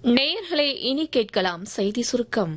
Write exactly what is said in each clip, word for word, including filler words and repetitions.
நேயர்களே, இனி கேட்கலாம் செய்தி சுருக்கம்.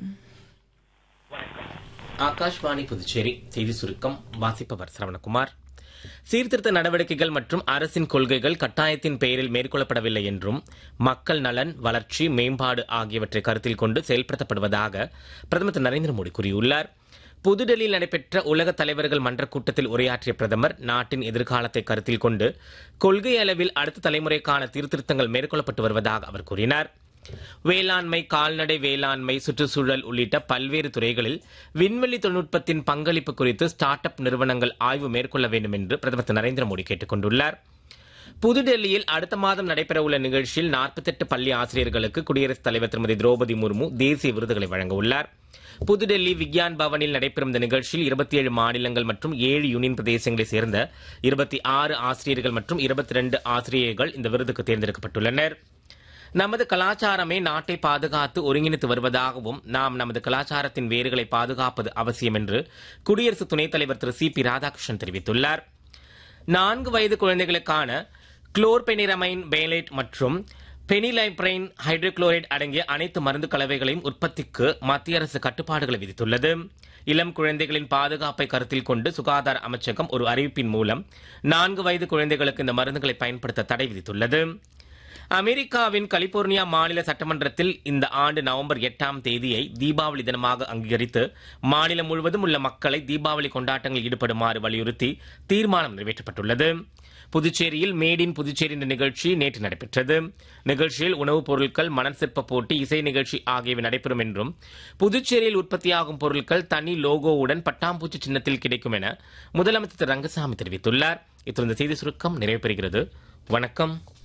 ஆகாஷ்வாணி புதுச்சேரி செய்தி சுருக்கம் வாசிப்பவர் சரவணகுமார். சீர்திருத்த நடவடிக்கைகள் மற்றும் அரசின் கொள்கைகள் கட்டாயத்தின் பெயரில் மேற்கொள்ளப்படவில்லை என்றும் மக்கள் நலன், வளர்ச்சி, மேம்பாடு ஆகியவற்றை கருத்தில் கொண்டு செயல்படுத்தப்படுவதாக பிரதமர் திரு நரேந்திர மோடி கூறியுள்ளார். புதுடெல்லியில் நடைபெற்ற உலக தலைவர்கள் மன்ற கூட்டத்தில் உரையாற்றிய பிரதமர் நாட்டின் எதிர்காலத்தை கருத்தில் கொண்டு கொள்கை அளவில் அடுத்த தலைமுறைக்கான சீர்திருத்தங்கள் மேற்கொள்ளப்பட்டு வருவதாக அவர் கூறினார். வேளாண்மை, கால்நடை வேளாண்மை, சுற்றுச்சூழல் உள்ளிட்ட பல்வேறு துறைகளில் விண்வெளி தொழில்நுட்பத்தின் பங்களிப்பு குறித்து ஸ்டார்ட் அப் நிறுவனங்கள் ஆய்வு மேற்கொள்ள வேண்டும் என்று பிரதமர் திரு நரேந்திர மோடி கேட்டுக் கொண்டுள்ளார். புதுடெல்லியில் அடுத்த மாதம் நடைபெறவுள்ள நிகழ்ச்சியில் நாற்பத்தி எட்டு பள்ளி ஆசிரியர்களுக்கு குடியரசுத் தலைவர் திருமதி திரௌபதி முர்மு தேசிய விருதுகளை வழங்க உள்ளார். புதுடெல்லி விக்யான் பவனில் நடைபெறும் இந்த நிகழ்ச்சியில் இருபத்தி ஏழு மாநிலங்கள் மற்றும் ஏழு யூனியன் பிரதேசங்களைச் சேர்ந்த இருபத்தி ஆறு ஆசிரியர்கள் மற்றும் இருபத்தி இரண்டு ஆசிரியர்கள் இந்த விருதுக்கு தேர்ந்தெடுக்கப்பட்டுள்ளனர். நமது கலாச்சாரமே நாட்டை பாதுகாத்து ஒருங்கிணைத்து வருவதாகவும் நாம் நமது கலாச்சாரத்தின் வேர்களை பாதுகாப்பது அவசியம் என்று குடியரசு துணைத் தலைவர் திரு சி பி ராதாகிருஷ்ணன் தெரிவித்துள்ளார். நான்கு வயது குழந்தைகளுக்கான குளோர்பெனிரமைன் பேலேட் மற்றும் பெனிலைப்ரைன் ஹைட்ரோகுளோரைடு அடங்கிய அனைத்து மருந்து கலவைகளையும் உற்பத்திக்கு மத்திய அரசு கட்டுப்பாடுகளை விதித்துள்ளது. இளம் குழந்தைகளின் பாதுகாப்பை கருத்தில் கொண்டு சுகாதார அமைச்சகம் ஒரு அறிவிப்பின் மூலம் நான்கு வயது குழந்தைகளுக்கு இந்த மருந்துகளை பயன்படுத்த தடை விதித்துள்ளது. அமெரிக்காவின் கலிபோர்னியா மாநில சட்டமன்றத்தில் இந்த ஆண்டு நவம்பர் எட்டாம் தேதியை தீபாவளி தினமாக அங்கீகரித்து மாநிலம் முழுவதும் உள்ள மக்களை தீபாவளி கொண்டாட்டங்களில் ஈடுபடுமாறு வலியுறுத்தி தீர்மானம் நிறைவேற்றப்பட்டுள்ளது. புதுச்சேரியில் மேட் இன் புதுச்சேரி என்ற நிகழ்ச்சி நேற்று நடைபெற்றது. நிகழ்ச்சியில் உணவுப் பொருட்கள், மணல் சிற்ப போட்டி, இசை நிகழ்ச்சி ஆகியவை நடைபெறும் என்றும் புதுச்சேரியில் உற்பத்தியாகும் பொருட்கள் தனி லோகோவுடன் பட்டாம்பூச்சி சின்னத்தில் கிடைக்கும் என முதலமைச்சர் திரு ரங்கசாமி தெரிவித்துள்ளார். இத்துடன் செய்தி சுருக்கம் நிறைவு பெறுகிறது. வணக்கம்.